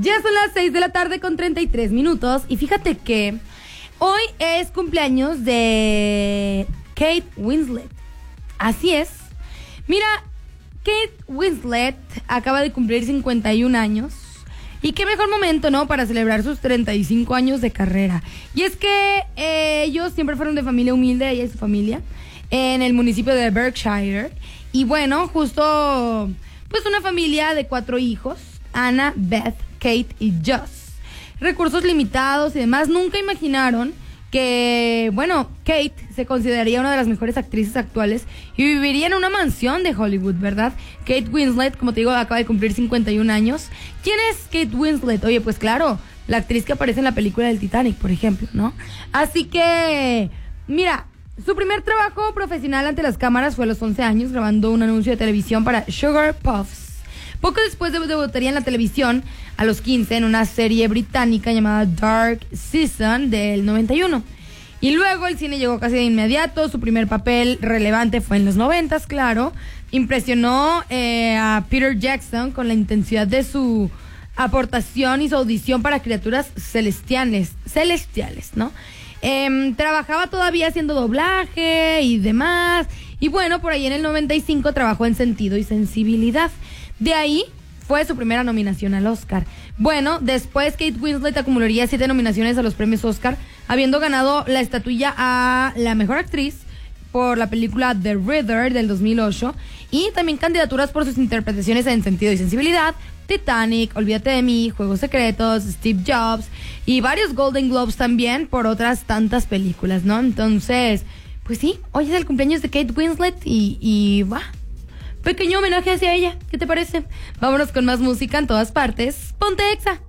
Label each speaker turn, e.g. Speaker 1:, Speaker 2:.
Speaker 1: Ya son las 6 de la tarde con 33 minutos. Y fíjate que hoy es cumpleaños de Kate Winslet. Así es. Mira, Kate Winslet acaba de cumplir 51 años. Y qué mejor momento, ¿no? Para celebrar sus 35 años de carrera. Y es que ellos siempre fueron de familia humilde, ella y su familia, en el municipio de Berkshire. Y bueno, justo, pues una familia de 4 hijos, Anna, Beth, Kate y Joss. Recursos limitados y demás. Nunca imaginaron que, bueno, Kate se consideraría una de las mejores actrices actuales y viviría en una mansión de Hollywood, ¿verdad? Kate Winslet, como te digo, acaba de cumplir 51 años. ¿Quién es Kate Winslet? Oye, pues claro, la actriz que aparece en la película del Titanic, por ejemplo, ¿no? Así que, mira, su primer trabajo profesional ante las cámaras fue a los 11 años, grabando un anuncio de televisión para Sugar Puffs. Poco después debutaría en la televisión a los 15 en una serie británica llamada Dark Season del 91. Y luego el cine llegó casi de inmediato. Su primer papel relevante fue en los 90, claro. Impresionó a Peter Jackson con la intensidad de su aportación y su audición para criaturas celestiales, ¿no? Trabajaba todavía haciendo doblaje y demás. Y bueno, por ahí en el 95 trabajó en Sentido y Sensibilidad. De ahí fue su primera nominación al Oscar. Bueno, después Kate Winslet acumularía 7 nominaciones a los premios Oscar, habiendo ganado la estatuilla a la mejor actriz por la película The Rider del 2008 y también candidaturas por sus interpretaciones en Sentido y Sensibilidad, Titanic, Olvídate de mí, Juegos Secretos, Steve Jobs y varios Golden Globes también por otras tantas películas, ¿no? Entonces, pues sí, hoy es el cumpleaños de Kate Winslet y va. Pequeño homenaje hacia ella, ¿qué te parece? Vámonos con más música en todas partes. Ponte Exa.